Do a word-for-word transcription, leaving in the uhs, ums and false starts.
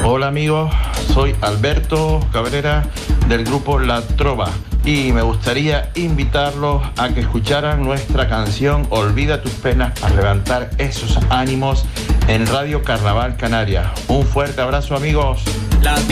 Hola amigos, soy Alberto Cabrera del grupo La Trova y me gustaría invitarlos a que escucharan nuestra canción Olvida tus penas para levantar esos ánimos en Radio Carnaval Canaria. Un fuerte abrazo amigos. La